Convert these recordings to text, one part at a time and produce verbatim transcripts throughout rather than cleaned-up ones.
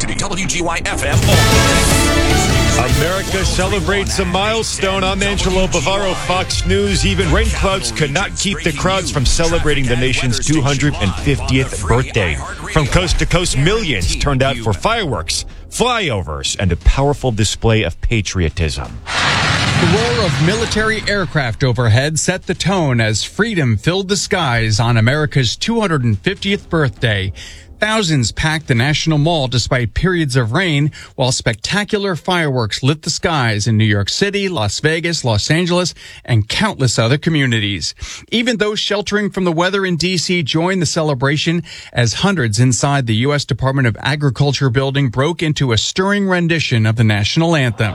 Schenectady, W G Y F M all day. America celebrates a milestone. I'm Angelo Bavaro, Fox News. Even rain clouds could not keep the crowds from celebrating the nation's two hundred fiftieth birthday. From coast to coast, millions turned out for fireworks, flyovers, and a powerful display of patriotism. The roar of military aircraft overhead set the tone as freedom filled the skies on America's two hundred fiftieth birthday. Thousands packed the National Mall despite periods of rain, while spectacular fireworks lit the skies in New York City, Las Vegas, Los Angeles, and countless other communities. Even those sheltering from the weather in D C joined the celebration as hundreds inside the U S Department of Agriculture building broke into a stirring rendition of the national anthem.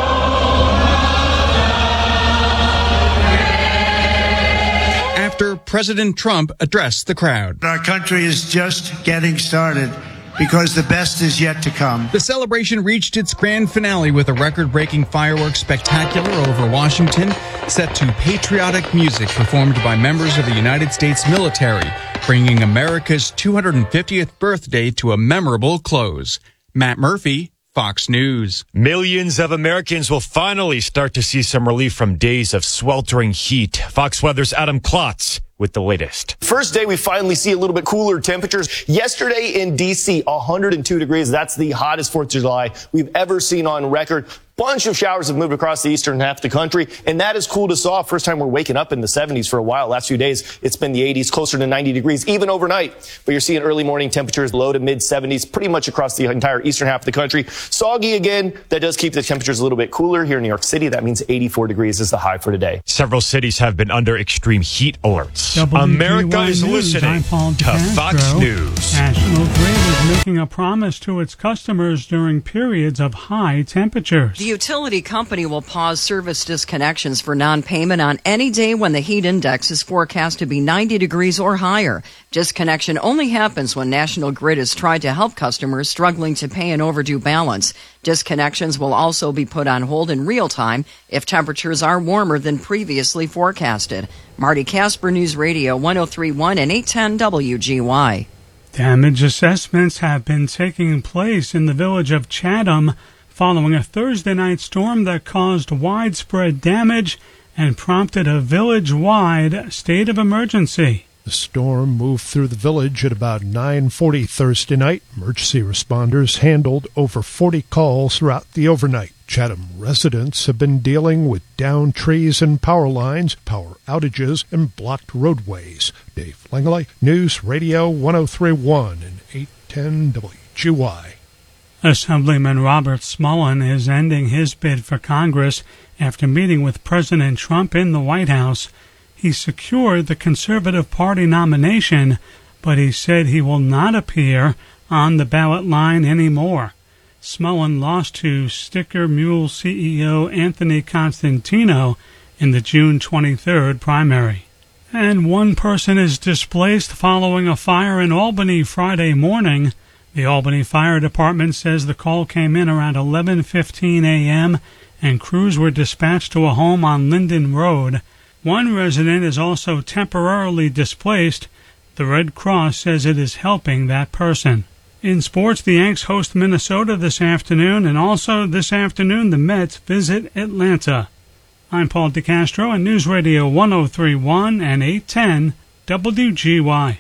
After President Trump addressed the crowd. Our country is just getting started because the best is yet to come. The celebration reached its grand finale with a record-breaking fireworks spectacular over Washington, set to patriotic music performed by members of the United States military, bringing America's two hundred fiftieth birthday to a memorable close. Matt Murphy, Fox News. Millions of Americans will finally start to see some relief from days of sweltering heat. Fox Weather's Adam Klotz with the latest. First day, we finally see a little bit cooler temperatures. Yesterday in D C, one hundred two degrees. That's the hottest fourth of July we've ever seen on record. Bunch of showers have moved across the eastern half of the country, and that has cooled us off. First time we're waking up in the seventies for a while. Last few days, it's been the eighties, closer to ninety degrees, even overnight. But you're seeing early morning temperatures low to mid seventies, pretty much across the entire eastern half of the country. Soggy again. That does keep the temperatures a little bit cooler here in New York City. That means eighty-four degrees is the high for today. Several cities have been under extreme heat alerts. W G Y America is News, listening to Fox News. National Grid is making a promise to its customers during periods of high temperatures. The utility company will pause service disconnections for non-payment on any day when the heat index is forecast to be ninety degrees or higher. Disconnection only happens when National Grid has tried to help customers struggling to pay an overdue balance. Disconnections will also be put on hold in real time if temperatures are warmer than previously forecasted. Marty Casper, News Radio one oh three point one and eight ten W G Y. Damage assessments have been taking place in the village of Chatham following a Thursday night storm that caused widespread damage and prompted a village-wide state of emergency. The storm moved through the village at about nine forty Thursday night. Emergency responders handled over forty calls throughout the overnight. Chatham residents have been dealing with downed trees and power lines, power outages, and blocked roadways. Dave Langley, News Radio one oh three point one and eight ten W G Y. Assemblyman Robert Smullen is ending his bid for Congress after meeting with President Trump in the White House. He secured the Conservative Party nomination, but he said he will not appear on the ballot line anymore. Smullen lost to Sticker Mule C E O Anthony Constantino in the June twenty-third primary. And one person is displaced following a fire in Albany Friday morning. The Albany Fire Department says the call came in around eleven fifteen a.m. and crews were dispatched to a home on Linden Road. One resident is also temporarily displaced. The Red Cross says it is helping that person. In sports, the Yanks host Minnesota this afternoon, and also this afternoon the Mets visit Atlanta. I'm Paul DeCastro on News Radio one oh three point one and eight ten W G Y.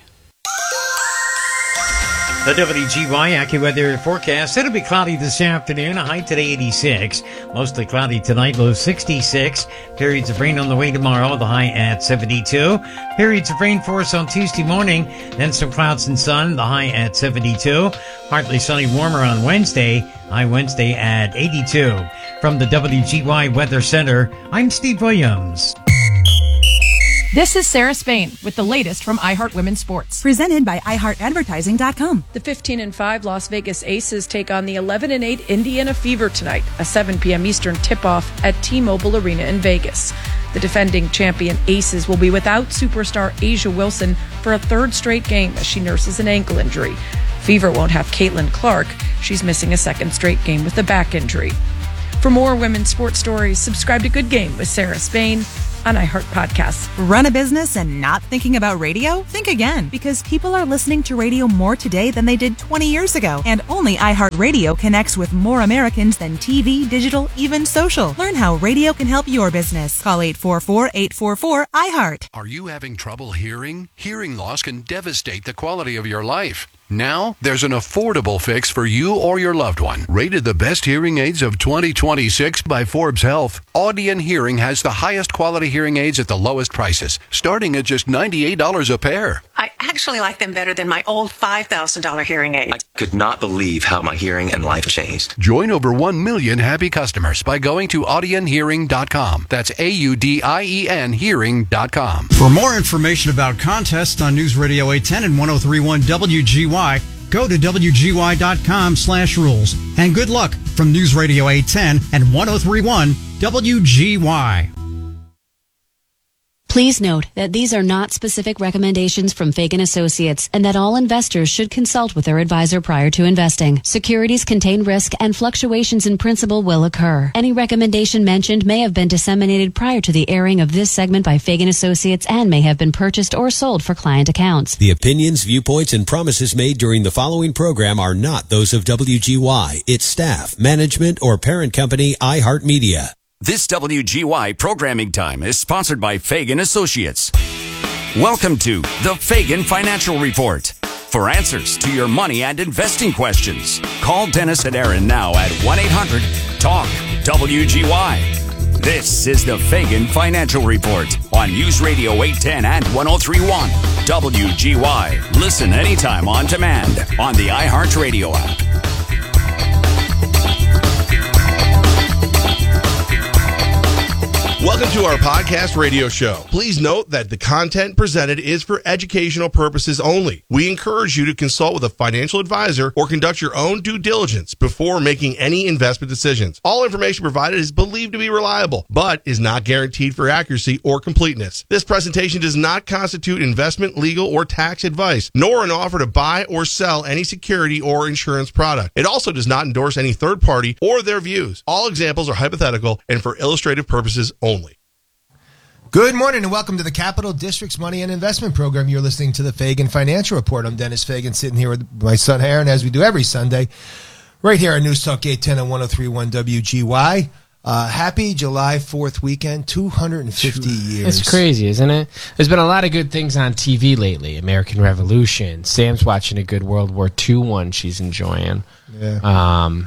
The W G Y AccuWeather forecast. It'll be cloudy this afternoon, a high today eighty-six. Mostly cloudy tonight, low sixty-six. Periods of rain on the way tomorrow, the high at seventy-two. Periods of rain for us on Tuesday morning, then some clouds and sun, the high at seventy-two. Partly sunny, warmer on Wednesday, high Wednesday at eighty-two. From the W G Y Weather Center, I'm Steve Williams. This is Sarah Spain with the latest from iHeart Women's Sports. Presented by i heart advertising dot com. The fifteen and five Las Vegas Aces take on the eleven and eight Indiana Fever tonight, a seven p.m. Eastern tip-off at T-Mobile Arena in Vegas. The defending champion Aces will be without superstar Asia Wilson for a third straight game as she nurses an ankle injury. Fever won't have Caitlin Clark. She's missing a second straight game with a back injury. For more women's sports stories, subscribe to Good Game with Sarah Spain on iHeart Podcasts. Run a business and not thinking about radio? Think again, because people are listening to radio more today than they did twenty years ago. And only iHeartRadio connects with more Americans than T V, digital, even social. Learn how radio can help your business. Call eight four four, eight four four, iHeart. Are you having trouble hearing? Hearing loss can devastate the quality of your life. Now, there's an affordable fix for you or your loved one. Rated the best hearing aids of twenty twenty-six by Forbes Health, Audion Hearing has the highest quality hearing aids at the lowest prices, starting at just ninety-eight dollars a pair. I actually like them better than my old five thousand dollars hearing aid. I could not believe how my hearing and life changed. Join over one million happy customers by going to audion hearing dot com. That's A U D I E N hearing dot com. For more information about contests on News Radio eight ten and one oh three point one W G Y, go to W G Y dot com slash rules. And good luck from News Radio eight ten and one oh three point one W G Y. Please note that these are not specific recommendations from Fagan Associates and that all investors should consult with their advisor prior to investing. Securities contain risk and fluctuations in principal will occur. Any recommendation mentioned may have been disseminated prior to the airing of this segment by Fagan Associates and may have been purchased or sold for client accounts. The opinions, viewpoints, and promises made during the following program are not those of W G Y, its staff, management, or parent company iHeartMedia. This W G Y programming time is sponsored by Fagan Associates. Welcome to the Fagan Financial Report. For answers to your money and investing questions, call Dennis and Aaron now at one eight hundred talk W G Y. This is the Fagan Financial Report on News Radio eight ten and one oh three point one W G Y. Listen anytime on demand on the iHeartRadio app. Welcome to our podcast radio show. Please note that the content presented is for educational purposes only. We encourage you to consult with a financial advisor or conduct your own due diligence before making any investment decisions. All information provided is believed to be reliable, but is not guaranteed for accuracy or completeness. This presentation does not constitute investment, legal, or tax advice, nor an offer to buy or sell any security or insurance product. It also does not endorse any third party or their views. All examples are hypothetical and for illustrative purposes only. Good morning and welcome to the Capital District's Money and Investment Program. You're listening to the Fagan Financial Report. I'm Dennis Fagan, sitting here with my son Aaron, as we do every Sunday, right here on News Talk eight ten and one oh three point one W G Y. Uh, happy July fourth weekend, two hundred fifty years. It's crazy, isn't it? There's been a lot of good things on T V lately. American Revolution. Sam's watching a good World War Two one she's enjoying. Yeah. Um,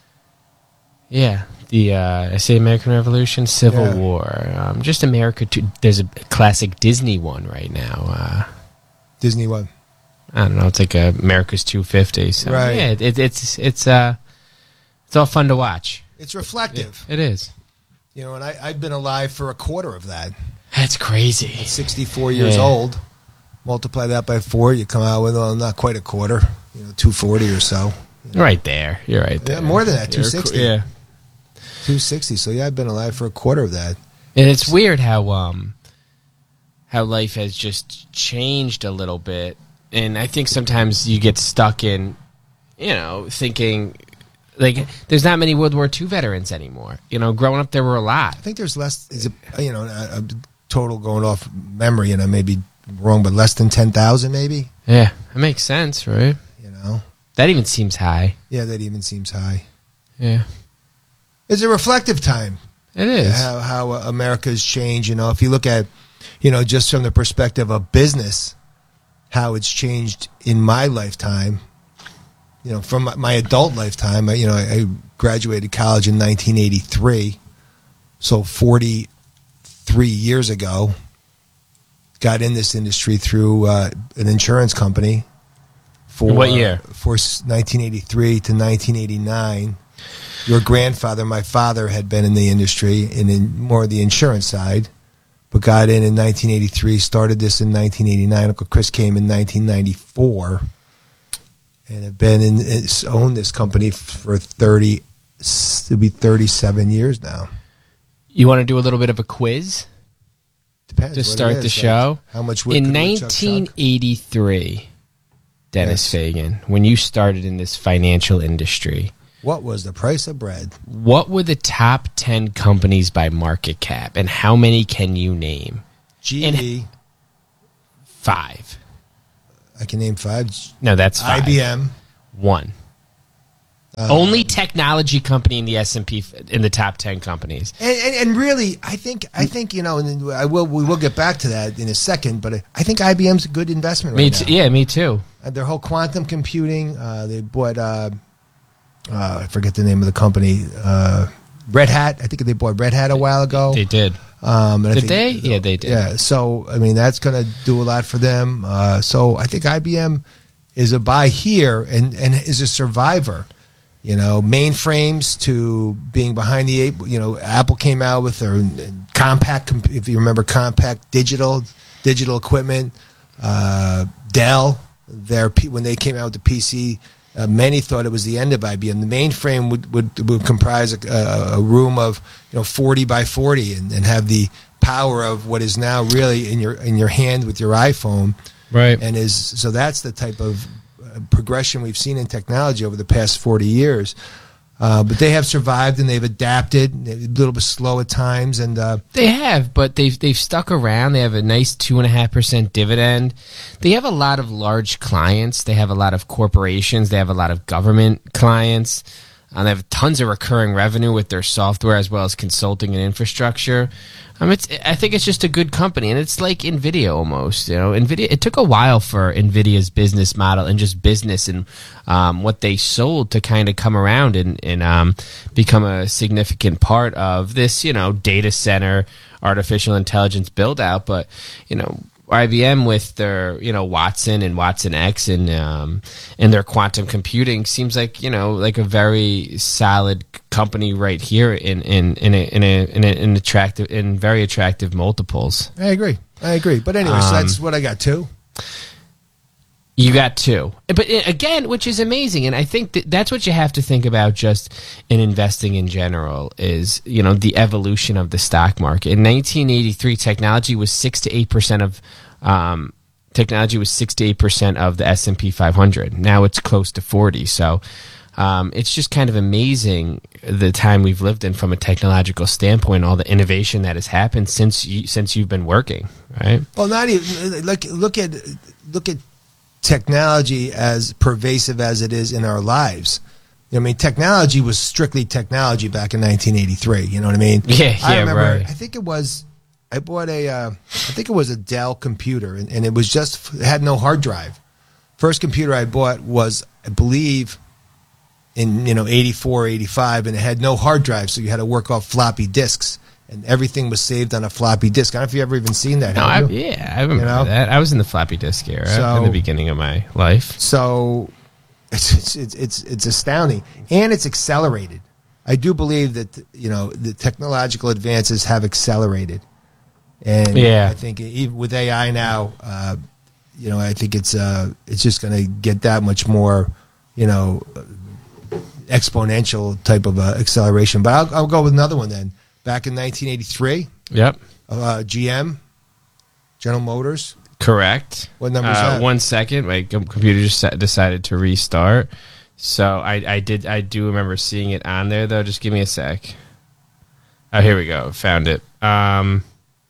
yeah. The uh, I say American Revolution, Civil yeah. War, um, just America. Too. There's a classic Disney one right now. Uh, Disney one. I don't know. It's like a America's two fifty. So right. Yeah, it, it, it's it's uh, it's all fun to watch. It's reflective. It, it is. You know, and I, I've been alive for a quarter of that. That's crazy. At sixty-four years yeah. old. Multiply that by four, you come out with well, not quite a quarter. You know, two forty or so. You know. Right there. You're right there. Yeah, more than that. Two sixty. Yeah. two sixty. So yeah, I've been alive for a quarter of that. And it's weird how um how life has just changed a little bit. And I think sometimes you get stuck in, you know, thinking like there's not many World War Two veterans anymore. You know, growing up there were a lot. I think there's less. Is it, you know, a, a total going off memory, and I may be wrong, but less than ten thousand, maybe. Yeah, that makes sense, right? You know, that even seems high. Yeah, that even seems high. Yeah. It's a reflective time. It is. How, how America's changed. You know, if you look at, you know, just from the perspective of business, how it's changed in my lifetime, you know, from my adult lifetime. You know, I graduated college in nineteen eighty-three, so forty-three years ago. Got in this industry through uh, an insurance company. For what year? For nineteen eighty-three to nineteen eighty-nine. Your grandfather, my father, had been in the industry and in more of the insurance side, but got in in nineteen eighty-three, started this in nineteen eighty-nine. Uncle Chris came in nineteen ninety-four and have been in, owned this company for thirty, it'll be thirty-seven years now. You want to do a little bit of a quiz? Depends. To start the show? Like how much in nineteen eighty-three, Dennis yes. Fagan, when you started in this financial industry, What was the price of bread? What were the top ten companies by market cap, and how many can you name? G E. Five. I can name five. No, that's five. I B M. One. Uh, Only technology company in the S and P in the top ten companies. And, and, and really, I think I think you know, and I will we will get back to that in a second. But I think I B M's a good investment right Me now. too. Yeah, me too. Uh, their whole quantum computing. Uh, they bought. Uh, uh, I forget the name of the company. Uh, Red Hat. I think they bought Red Hat a while ago. They did. Um, and I did think, they? Yeah, they did. Yeah. So I mean, that's going to do a lot for them. Uh, so I think I B M is a buy here and and is a survivor. You know, mainframes to being behind the eight. You know, Apple came out with their compact. If you remember, compact digital digital equipment. Uh, Dell, their when they came out with the P C, uh, many thought it was the end of I B M. The mainframe would would, would comprise a, a room of you know forty by forty and, and have the power of what is now really in your in your hand with your iPhone. Right. And is so that's the type of progression we've seen in technology over the past forty years. Uh, but they have survived and they've adapted. They're a little bit slow at times, and uh, they have, but they've they've stuck around. They have a nice two and a half percent dividend. They have a lot of large clients. They have a lot of corporations. They have a lot of government clients. Uh, they have tons of recurring revenue with their software as well as consulting and infrastructure. Um, it's I think it's just a good company, and it's like NVIDIA almost. You know, NVIDIA. It took a while for NVIDIA's business model and just business and um, what they sold to kind of come around and, and um, become a significant part of this, you know, data center, artificial intelligence build out. But you know, I B M with their, you know, Watson and Watson X and um, and their quantum computing seems like, you know, like a very solid company right here in in in a, in a, in, a, in attractive in very attractive multiples. I agree. I agree. But anyway, Um, so that's what I got too. You got two. But uh, again, which is amazing. And I think that that's what you have to think about just in investing in general is, you know, the evolution of the stock market. In nineteen eighty-three, technology was six to eight percent of um, technology was six to eight percent of the S and P five hundred. Now it's close to forty. So um, it's just kind of amazing the time we've lived in from a technological standpoint, all the innovation that has happened since you, since you've been working, right? Well, not even look look at look at technology as pervasive as it is in our lives. I mean, technology was strictly technology back in nineteen eighty-three. You know what I mean? Yeah, I yeah, remember, right. I think it was, I bought a, uh, I think it was a Dell computer, and, and it was just, it had no hard drive. First computer I bought was, I believe, in, you know, eighty-four, eighty-five, and it had no hard drive, so you had to work off floppy disks. And everything was saved on a floppy disk. I don't know if you've ever even seen that. No, have I, you? yeah, I remember You know? that. I was in the floppy disk era So- in the beginning of my life. So it's, it's it's it's astounding, and it's accelerated. I do believe that you know the technological advances have accelerated, and Yeah. I think even with A I now, uh, you know, I think it's uh, it's just going to get that much more, you know, exponential type of uh, acceleration. But I'll, I'll go with another one then. Back in nineteen eighty-three, Yep. uh, G M, General Motors. Correct. What number is uh, that? One second. My com- computer just sa- decided to restart. So I, I did. I do remember seeing it on there, though. Just give me a sec. Oh, here we go. Found it. Um,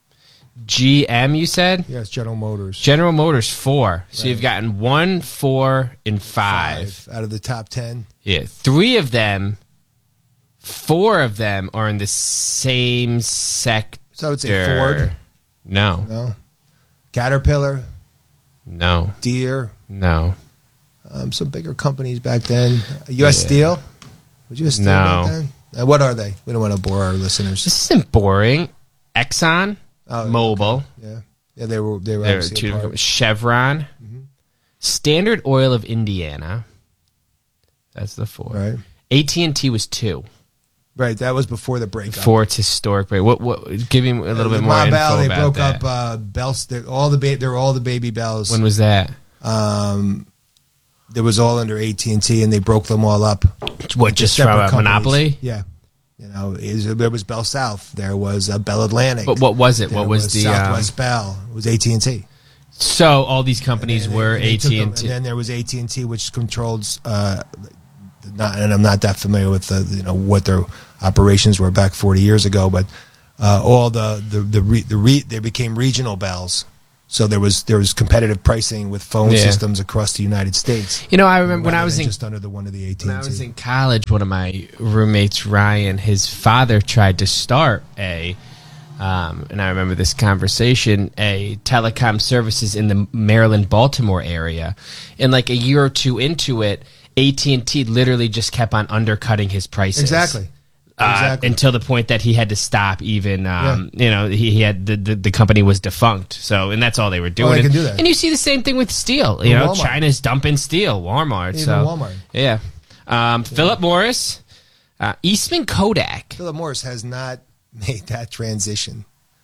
G M, you said? Yes, General Motors. General Motors, four. So you've gotten one, four, and five. Five out of the top ten. Yeah. Three of them, four of them are in the same sector. So I would say Ford. No. No. Caterpillar. No. Deere. No. Um, some bigger companies back then. U S Yeah. Steel. Was U S Steel No. back then? Uh, what are they? We don't want to bore our listeners. This isn't boring. Exxon, Oh, Mobil. Yeah. Yeah, they were they were There are obviously two a part. different- Chevron, Standard Oil of Indiana. That's the four. Right. A T and T was two. Right, that was before the breakup. Before its historic break. What? What? Give me a little Uh, bit the more Ma info Bell, they about broke that. up uh, Bells. They're all the ba- they're all the baby bells. When was that? Um, there was all under A T and T, and they broke them all up. What? into Just separate from a companies. monopoly? Yeah. You know, is- there was Bell South. There was uh, Bell Atlantic. But what was it? There What was the, Southwest Bell? It was A T and T. So all these companies were They A took T them, and T. And then there was A T and T, which controlled uh, the not, and I'm not that familiar with the you know what their operations were back forty years ago, but uh, all the the the, re, the re, they became regional bells. So there was there was competitive pricing with phone Yeah. systems across the United States. You know, I remember when I rather was than in just under the one of the A T and T. When I was in college, one of my roommates, Ryan, his father tried to start a, um, and I remember this conversation, a telecom services in the Maryland-Baltimore area. And like a year or two into it, A T and T literally just kept on undercutting his prices. Exactly. Uh, Exactly. Until the point that he had to stop even, um, you know, he, he had, the, the, the company was defunct. So, and that's all they were doing. Oh, they can and, do that. and you see the same thing with steel. You With know, Walmart. China's dumping steel, Walmart. Even so, Walmart. Yeah. Um, Philip Morris, uh, Eastman Kodak. Philip Morris has not made that transition.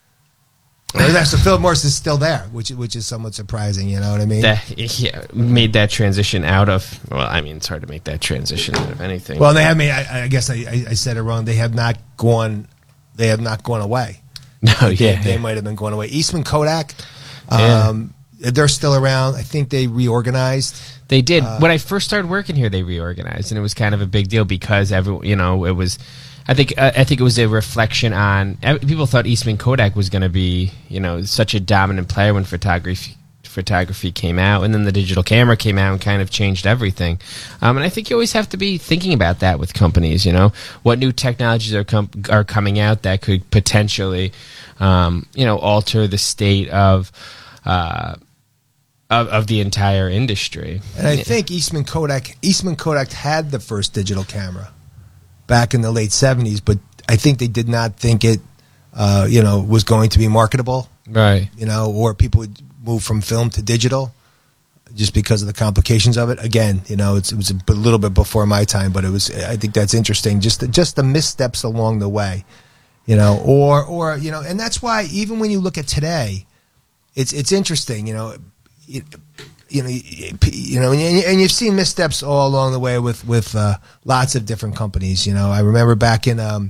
Well, that's- so Philip Morris is still there, which which is somewhat surprising. You know what I mean? That yeah, made that transition out of, well, I mean, it's hard to make that transition out of anything. Well, they have made. I, I guess I, I I said it wrong. They have not gone. They have not gone away. No, they, yeah. they might have been going away. Eastman Kodak, Yeah. um, they're still around. I think they reorganized. They did. Uh, when I first started working here, they reorganized, and it was kind of a big deal because every, you know, it was. I think uh, I think it was a reflection on ev- people thought Eastman Kodak was going to be, you know, such a dominant player when photography photography came out, and then the digital camera came out and kind of changed everything. Um, and I think you always have to be thinking about that with companies. You know, what new technologies are com- are coming out that could potentially, um, you know, alter the state of. Uh, Of, of the entire industry. And I think Eastman Kodak Eastman Kodak had the first digital camera back in the late seventies, but I think they did not think it, uh, you know, was going to be marketable. Right. You know, or people would move from film to digital just because of the complications of it. Again, you know, it's, it was a b- little bit before my time, but it was. I think that's interesting. Just the, just the missteps along the way, you know, or or you know, and that's why even when you look at today, it's it's interesting. You know. You, you know, you know, and, and you've seen missteps all along the way with with uh, lots of different companies. You know, I remember back in um,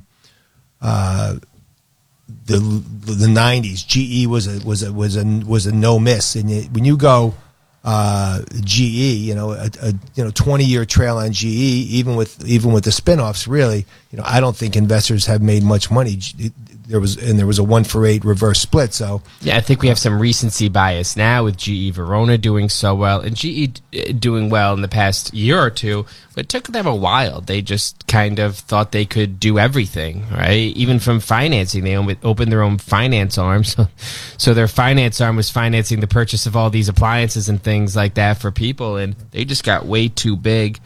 uh, the the nineties, G E was a was a was a was a no miss, and you, when you go uh, G E, you know, a, a you know twenty year trail on G E, even with even with the spinoffs, really, you know, I don't think investors have made much money. There was and there was a one for eight reverse split. So yeah, I think we have some recency bias now with G E Verona doing so well and G E doing well in the past year or two. But it took them a while. They just kind of thought they could do everything, right? Even from financing, they opened their own finance arm. So, so their finance arm was financing the purchase of all these appliances and things like that for people, and they just got way too big.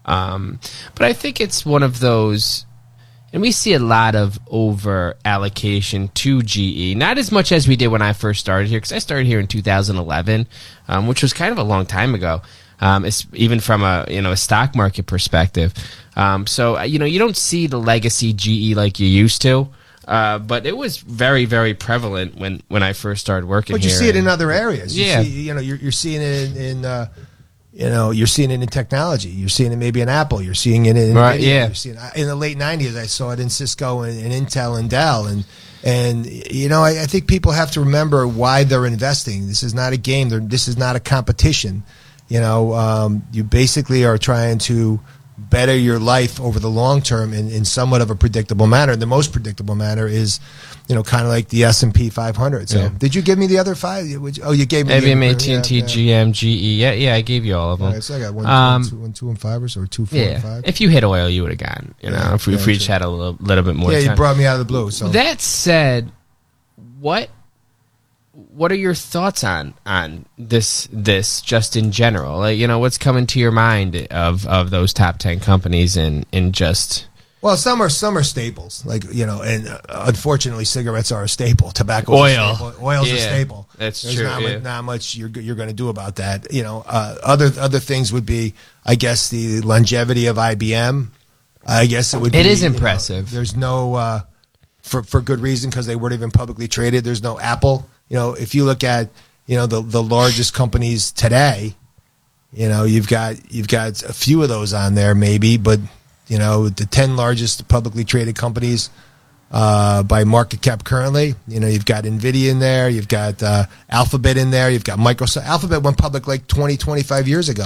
Um, but I think it's one of those. And we see a lot of over allocation to G E, not as much as we did when I first started here, because I started here in two thousand eleven, um, which was kind of a long time ago, um, it's, even from a you know a stock market perspective. Um, so you know you don't see the legacy G E like you used to, uh, but it was very very prevalent when, when I first started working. But you here. see it in other areas. You Yeah, see, you know, you're, you're seeing it in. in uh, You know, you're seeing it in technology. You're seeing it maybe in Apple. You're seeing it in Right, NVIDIA. yeah. You're seeing, in the late nineties, I saw it in Cisco and, and Intel and Dell. And and you know, I, I think people have to remember why they're investing. This is not a game. They're, this is not a competition. You know, um, you basically are trying to better your life over the long term in, in somewhat of a predictable manner. The most predictable manner is, you know, kind of like the S and P five hundred. So, Yeah. did you give me the other five? Oh, you gave me A B M, the A T and T, yeah, yeah. G M, G E. Yeah, yeah, I gave you all of them. All right, so I got one, Um, two, one, two, and five, or so, or two, four, yeah, and five. if you hit oil, you would have gotten. You know, Yeah, if we, if yeah, we just true. had a little, little bit more. Yeah, time. you brought me out of the blue. So That said, what what are your thoughts on on this this just in general? Like, you know, what's coming to your mind of, of those top ten companies in, in just well, some are some are staples, like you know, and uh, unfortunately, cigarettes are a staple. Tobacco, Oil. a staple. Oil's a Yeah, staple. that's There's true, Not, yeah. mu- not much you're you're going to do about that. You know, uh, other other things would be, I guess, the longevity of I B M. I guess it would. It be, is you know, impressive. there's no uh, for for good reason because they weren't even publicly traded. There's no Apple. You know, if you look at you know the the largest companies today, you know you've got you've got a few of those on there maybe, but you know the ten largest publicly traded companies uh, by market cap currently. You know you've got Nvidia in there, you've got uh, Alphabet in there, you've got Microsoft. Alphabet went public like twenty, twenty-five years ago.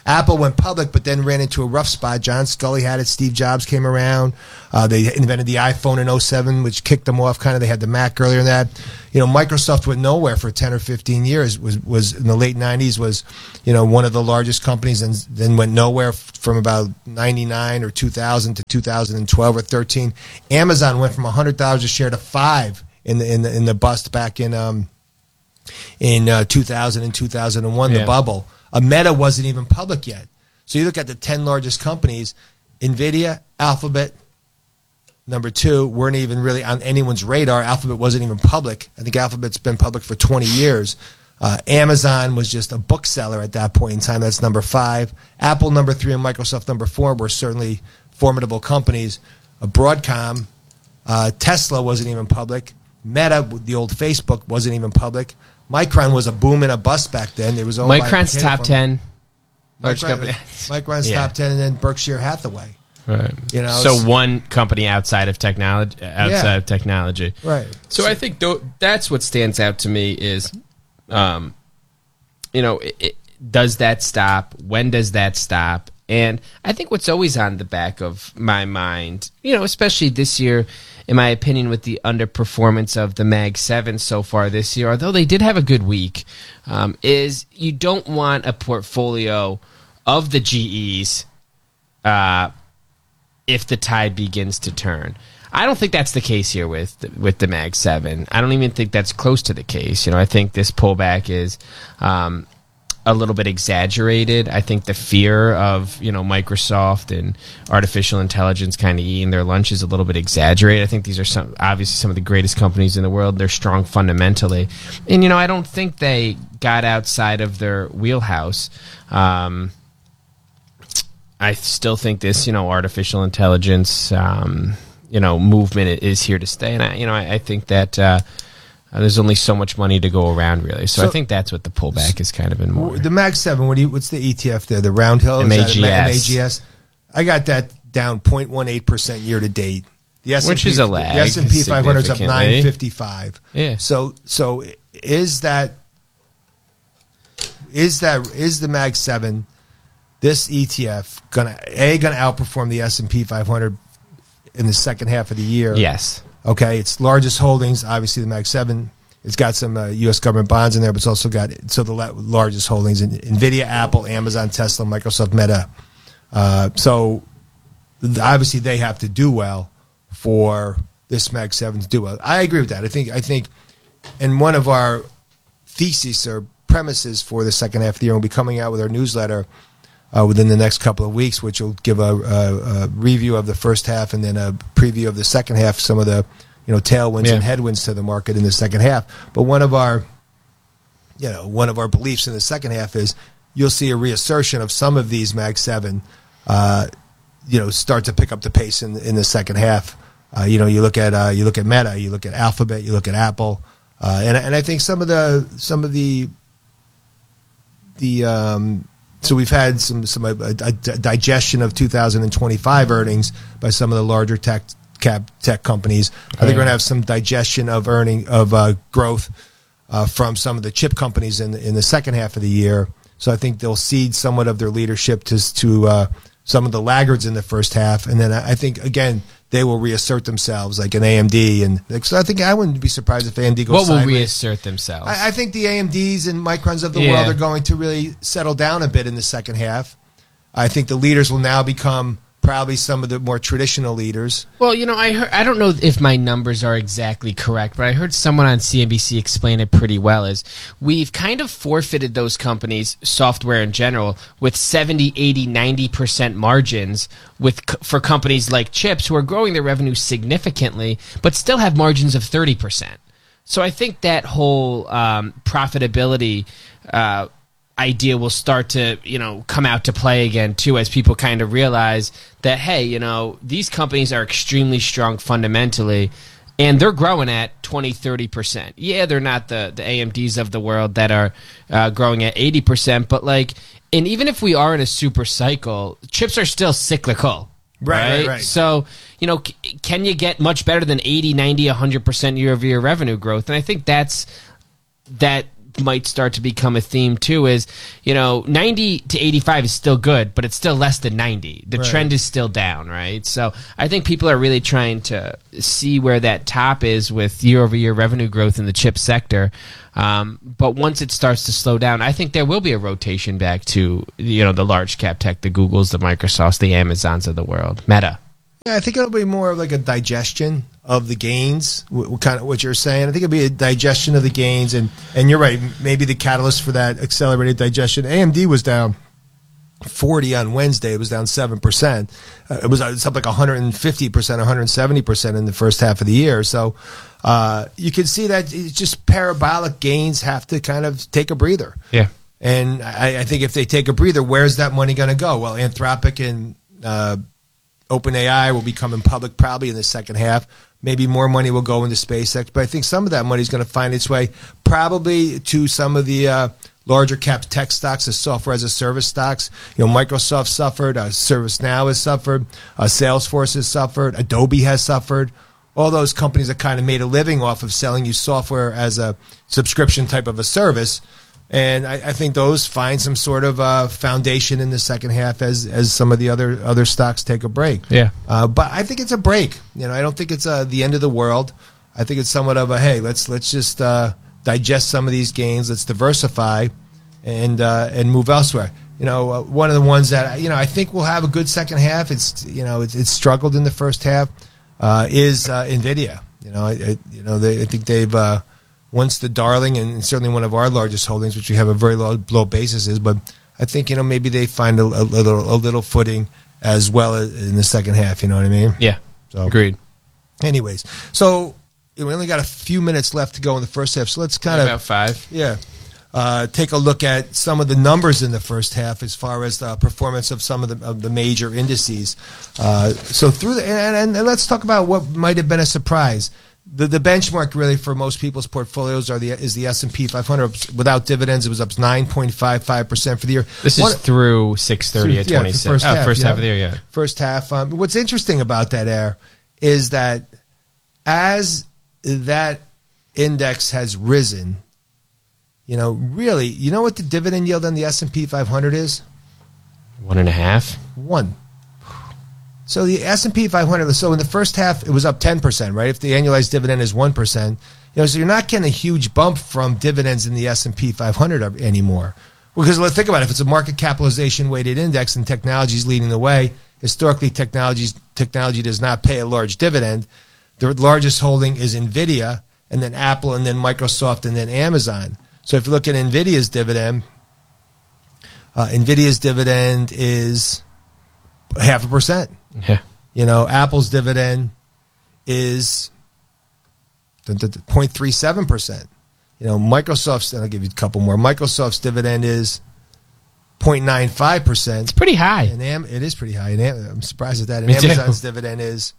Apple went public, but then ran into a rough spot. John Scully had it. Steve Jobs came around. Uh, they invented the iPhone in oh seven, which kicked them off. Kind of, they had the Mac earlier than that. You know, Microsoft went nowhere for ten or fifteen years. Was was in the late nineties was, you know, one of the largest companies, and then went nowhere from about ninety-nine or two thousand to two thousand twelve or thirteen. Amazon went from a hundred dollars a share to five in the in the in the bust back in um in uh, two thousand and two thousand one, Yeah. the bubble. A Meta wasn't even public yet. So you look at the ten largest companies, NVIDIA, Alphabet, number two, weren't even really on anyone's radar. Alphabet wasn't even public. I think Alphabet's been public for twenty years. Uh, Amazon was just a bookseller at that point in time. That's number five. Apple, number three, and Microsoft, number four, were certainly formidable companies. Uh, Broadcom, uh, Tesla wasn't even public. Meta, the old Facebook, wasn't even public. Micron was a boom and a bust back then. It was owned by Micron's top Micron- ten. Large Micron- company. Micron's Yeah. top ten, and then Berkshire Hathaway. Right. You know, so s- one company outside of technology, outside Yeah. of technology. Right. So, I think th- that's what stands out to me is, um, you know, it, it, does that stop? When does that stop? And I think what's always on the back of my mind, you know, especially this year, in my opinion, with the underperformance of the Mag seven so far this year, although they did have a good week, um, is you don't want a portfolio of the G Es uh, if the tide begins to turn. I don't think that's the case here with the, with the Mag seven. I don't even think that's close to the case. You know, I think this pullback is um, a little bit exaggerated. I think the fear of, you know, Microsoft and artificial intelligence kind of eating their lunch is a little bit exaggerated. I think these are some obviously some of the greatest companies in the world. They're strong fundamentally. And, you know, I don't think they got outside of their wheelhouse. Um, I still think this, you know, artificial intelligence, um, you know, movement is here to stay. And, I, you know, I, I think that uh, there's only so much money to go around, really. So, So- I think that's what the pullback is kind of been more. The Mag seven, what do you, what's the E T F there? The Round Hill? Is that M A G S. M A G S? I got that down zero point one eight percent year to date. The S and P, Which is a lag, The S and P five hundred is up significantly. nine fifty-five. Yeah. So, so is that is that is the Mag seven, this E T F, gonna a gonna outperform the S and P five hundred in the second half of the year? Yes. Okay, its largest holdings, obviously the Mag seven. It's got some uh, U S government bonds in there, but it's also got so the la- largest holdings in NVIDIA, Apple, Amazon, Tesla, Microsoft, Meta. Uh, so th- obviously they have to do well for this Mag seven to do well. I agree with that. I think I think, and one of our theses or premises for the second half of the year, we'll be coming out with our newsletter uh, within the next couple of weeks, which will give a, a, a review of the first half and then a preview of the second half. Some of the you know tailwinds Yeah. and headwinds to the market in the second half. But one of our you know one of our beliefs in the second half is you'll see a reassertion of some of these Mag seven. Uh, you know, start to pick up the pace in in the second half. Uh, you know, you look at uh, you look at Meta, you look at Alphabet, you look at Apple, uh, and and I think some of the some of the the um, so we've had some some a, a, a digestion of two thousand twenty-five earnings by some of the larger tech cap tech companies. I think we're going to have some digestion of earning of uh, growth uh, from some of the chip companies in the, in the second half of the year. So I think they'll cede somewhat of their leadership to to uh, some of the laggards in the first half, and then I, I think again they will reassert themselves, like an A M D, and like, so I think I wouldn't be surprised if A M D goes. What will sideways. reassert themselves? I, I think the A M Ds and Microns of the Yeah. world are going to really settle down a bit in the second half. I think the leaders will now become probably some of the more traditional leaders. Well, you know, I heard, I don't know if my numbers are exactly correct, but I heard someone on C N B C explain it pretty well. Is we've kind of forfeited those companies, software in general, with seventy, eighty, ninety percent margins with for companies like chips who are growing their revenue significantly, but still have margins of thirty percent. So I think that whole um, profitability uh, idea will start to, you know, come out to play again too, as people kind of realize that, hey, you know, these companies are extremely strong fundamentally and they're growing at twenty, thirty percent. Yeah, they're not the, the A M Ds of the world that are uh, growing at eighty percent, but like, and even if we are in a super cycle, chips are still cyclical. Right, Right, right, right. So, you know, c- can you get much better than eighty, ninety, one hundred percent year over year revenue growth? And I think that's that might start to become a theme too is, you know, ninety to eighty-five is still good, but it's still less than ninety. The Right. trend is still down, right? So I think people are really trying to see where that top is with year-over-year revenue growth in the chip sector. Um, but once it starts to slow down, I think there will be a rotation back to, you know, the large cap tech, the Googles, the Microsofts, the Amazons of the world. Meta. Yeah, I think it'll be more of like a digestion of the gains, what, what kind of what you're saying. I think it'll be a digestion of the gains, and, and you're right, maybe the catalyst for that accelerated digestion. A M D was down forty on Wednesday. It was down seven percent. Uh, it was it's up like one hundred fifty percent, one hundred seventy percent in the first half of the year. So uh, you can see that it's just parabolic gains have to kind of take a breather. Yeah. And I, I think if they take a breather, where's that money going to go? Well, Anthropic and uh, OpenAI will be coming public probably in the second half. Maybe more money will go into SpaceX, but I think some of that money is going to find its way probably to some of the uh, larger cap tech stocks, the software as a service stocks. You know, Microsoft suffered, uh, ServiceNow has suffered, uh, Salesforce has suffered, Adobe has suffered. All those companies that kind of made a living off of selling you software as a subscription type of a service. And I, I think those find some sort of uh, foundation in the second half as as some of the other other stocks take a break. Yeah. Uh, but I think it's a break. You know, I don't think it's uh, the end of the world. I think it's somewhat of a hey, let's let's just uh, digest some of these gains. Let's diversify and uh, and move elsewhere. You know, uh, one of the ones that you know I think will have a good second half. It's you know it's, it's struggled in the first half. Uh, is uh, Nvidia. You know, I, I you know they I think they've. Uh, Once the darling, and certainly one of our largest holdings, which we have a very low, low basis, is. But I think you know maybe they find a, a little a little footing as well in the second half. You know what I mean? Yeah. So, agreed. Anyways, so we only got a few minutes left to go in the first half, so let's kind of about five. Yeah. Uh, take a look at some of the numbers in the first half as far as the performance of some of the of the major indices. Uh, so through the and, and, and let's talk about what might have been a surprise. The the benchmark really for most people's portfolios are the is the S and P five hundred. Without dividends, it was up nine point five five percent for the year. This One, is through six thirty at yeah, twenty six. first Oh, half, first yeah. half of the year, yeah. First half. Um, what's interesting about that, Air, is that as that index has risen, you know, really, you know what the dividend yield on the S and P five hundred is? One and a half. One. So the S and P five hundred, so in the first half, it was up ten percent, right? If the annualized dividend is one percent, you know, so you're not getting a huge bump from dividends in the S and P five hundred anymore. Because let's think about it. If it's a market capitalization weighted index and technology is leading the way, historically technology, technology does not pay a large dividend. The largest holding is NVIDIA, and then Apple, and then Microsoft, and then Amazon. So if you look at NVIDIA's dividend, uh, NVIDIA's dividend is half a percent. Yeah. You know, Apple's dividend is zero point three seven percent. You know, Microsoft's, and I'll give you a couple more. Microsoft's dividend is zero point nine five percent. It's pretty high. And Am- it is pretty high. And Am- I'm surprised at that. And Me too. Amazon's dividend is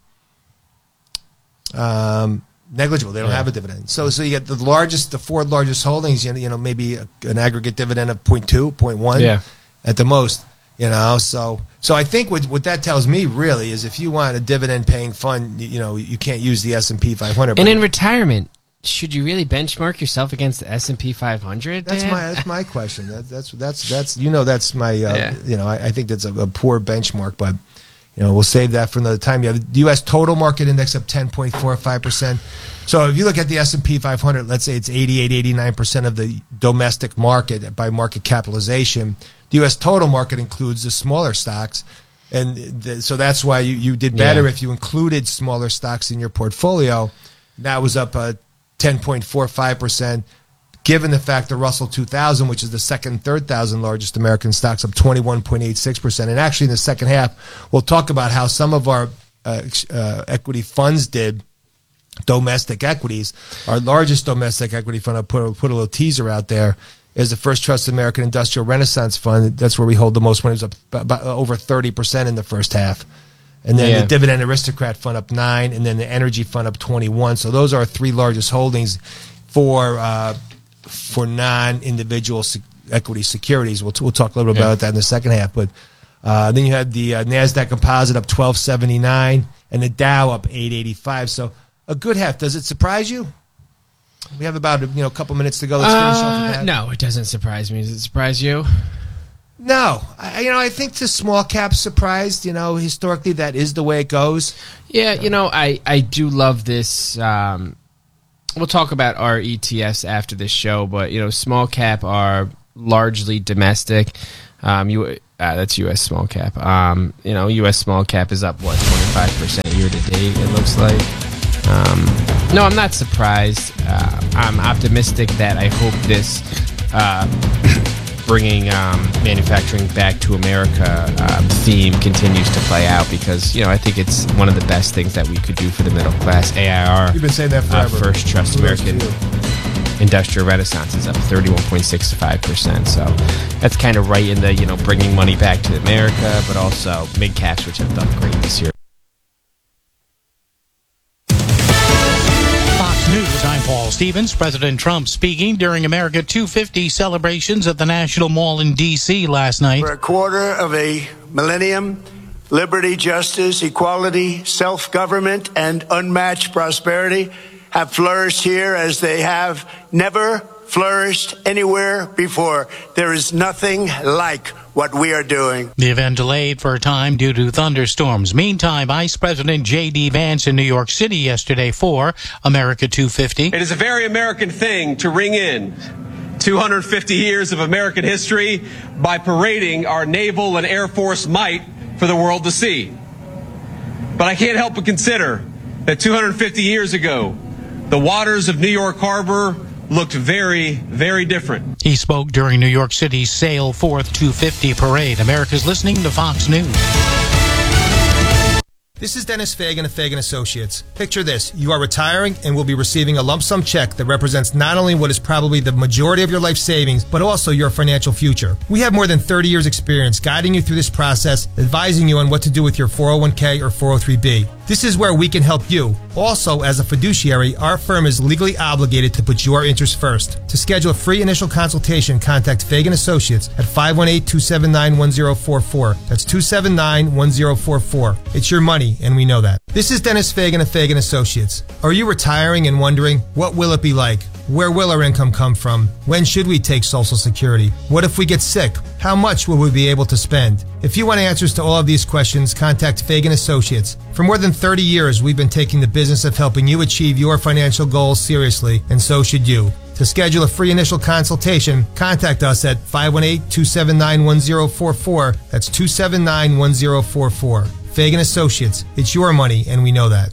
um, negligible. They don't Yeah. have a dividend. So so you get the largest, the four largest holdings, you know, you know maybe a, an aggregate dividend of zero point two, zero point one Yeah. at the most. You know, so so I think what what that tells me really is if you want a dividend paying fund, you, you know, you can't use the S and P five hundred. And in retirement, should you really benchmark yourself against the S and P five hundred? That's Dan? my that's my question. That, that's that's that's you know that's my uh, Yeah. you know I, I think that's a, a poor benchmark, but you know we'll save that for another time. You have the U S total market index up ten point four five percent. So if you look at the S and P five hundred, let's say it's eighty-eight, eighty-nine percent of the domestic market by market capitalization. The U S total market includes the smaller stocks. And the, so that's why you, you did better Yeah. if you included smaller stocks in your portfolio. That was up uh, ten point four five percent. Given the fact the Russell two thousand, which is the second and third thousand largest American stocks, up twenty-one point eight six percent. And actually in the second half, we'll talk about how some of our uh, uh, equity funds did. Domestic equities, our largest domestic equity fund, I'll put, put a little teaser out there, is the First Trust American Industrial Renaissance Fund. That's where we hold the most money. It was up about over thirty percent in the first half. And then Yeah. the Dividend Aristocrat Fund up nine, and then the Energy Fund up twenty-one. So those are our three largest holdings for uh, for non-individual sec- equity securities. We'll, we'll talk a little bit Yeah. about that in the second half. But uh, then you had the uh, NASDAQ Composite up twelve seventy-nine, and the Dow up eight eighty-five. So a good half. Does it surprise you? We have about you know a couple minutes to go. Let's finish off with Uh, that. no, it doesn't surprise me. Does it surprise you? No, I, you know I think the small cap surprised. You know, historically that is the way it goes. Yeah, you know, I, I do love this. Um, we'll talk about our E T Fs after this show, but, you know, small cap are largely domestic. Um, you, uh, that's U S small cap. Um, you know, U S small cap is up, what, twenty-five percent year to date, it looks like. Um, no, I'm not surprised. Uh, I'm optimistic that I hope this uh, bringing um, manufacturing back to America uh, theme continues to play out because, you know, I think it's one of the best things that we could do for the middle class. A I R, You've been saying that uh, forever. First Trust American Industrial Renaissance is up thirty-one point six five percent. So that's kind of right in the, you know, bringing money back to America, but also mid caps, which have done great this year. News, I'm Paul Stevens. President Trump speaking during America two fifty celebrations at the National Mall in D C last night. For a quarter of a millennium, liberty, justice, equality, self-government, and unmatched prosperity have flourished here as they have never flourished anywhere before. There is nothing like what we are doing. The event delayed for a time due to thunderstorms. Meantime, Vice President J D Vance in New York City yesterday for America two fifty. It is a very American thing to ring in two hundred fifty years of American history by parading our naval and air force might for the world to see. But I can't help but consider that two hundred fifty years ago, the waters of New York Harbor looked very, very different. He spoke during New York City's Sail Forth two fifty parade. America's listening to Fox News. This is Dennis Fagan of Fagan Associates. Picture this. You are retiring and will be receiving a lump sum check that represents not only what is probably the majority of your life savings, but also your financial future. We have more than thirty years experience guiding you through this process, advising you on what to do with your four oh one k or four oh three b. This is where we can help you. Also, as a fiduciary, our firm is legally obligated to put your interests first. To schedule a free initial consultation, contact Fagan Associates at five one eight, two seven nine, one zero four four. That's two seven nine, one zero four four. It's your money, and we know that. This is Dennis Fagan of Fagan Associates. Are you retiring and wondering, what will it be like? Where will our income come from? When should we take Social Security? What if we get sick? How much will we be able to spend? If you want answers to all of these questions, contact Fagan Associates. For more than thirty years, we've been taking the business of helping you achieve your financial goals seriously, and so should you. To schedule a free initial consultation, contact us at five one eight, two seven nine, one zero four four. That's two seven nine, one zero four four. Fagan Associates. It's your money, and we know that.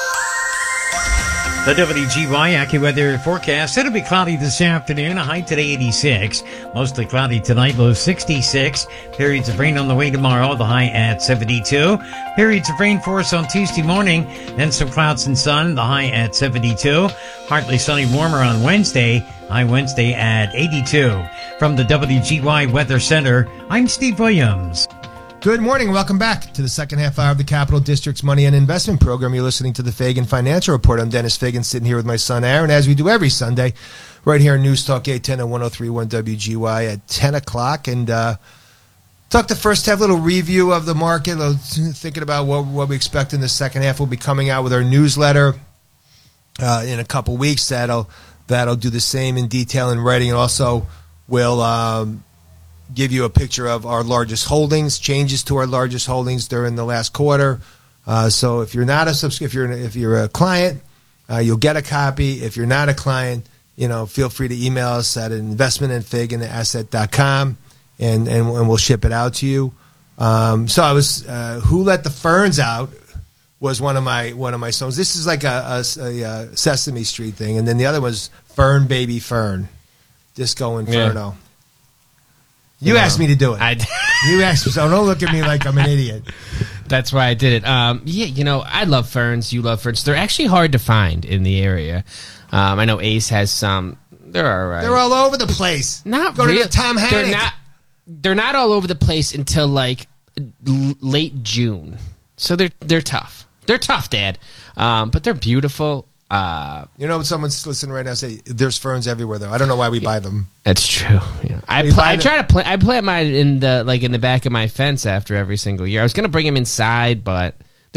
The W G Y AccuWeather forecast. It'll be cloudy this afternoon. A high today eighty-six. Mostly cloudy tonight. Low sixty-six. Periods of rain on the way tomorrow. The high at seventy-two. Periods of rain for us on Tuesday morning. Then some clouds and sun. The high at seventy-two. Partly sunny, warmer on Wednesday. High Wednesday at eighty-two. From the W G Y Weather Center, I'm Steve Williams. Good morning. Welcome back to the second half hour of the Capital District's Money and Investment Program. You're listening to the Fagan Financial Report. I'm Dennis Fagan, sitting here with my son Aaron, as we do every Sunday, right here on News Talk eight ten and one oh three point one W G Y at ten o'clock. And uh, talk the first half, little review of the market, little, thinking about what, what we expect in the second half. We'll be coming out with our newsletter uh, in a couple weeks. That'll, that'll do the same in detail in writing, and also will Um, give you a picture of our largest holdings, changes to our largest holdings during the last quarter. Uh, so if you're not a subs- if you're if you're a client, uh, you'll get a copy. If you're not a client, you know, feel free to email us at investment at fagan asset dot com, and, and and we'll ship it out to you. Um, so I was uh, Who Let the Ferns Out was one of my one of my songs. This is like a, a, a Sesame Street thing, and then the other was Fern Baby Fern, Disco Inferno. Yeah. You No. asked me to do it. I you asked me, so don't look at me like I'm an idiot. That's why I did it. Um, yeah, you know, I love ferns. You love ferns. They're actually hard to find in the area. Um, I know Ace has some. They're all right. They're all over the place. Not Go real. to the Tom Hanks. They're not. They're not all over the place until like l- late June. So they're they're tough. They're tough, Dad. Um, but they're beautiful. Uh, you know, someone's listening right now say there's ferns everywhere though. I don't know why we buy them. That's true. Yeah. I We pl- buy I them- try to plant. I plant mine in the like in the back of my fence after every single year. I was gonna bring them inside, but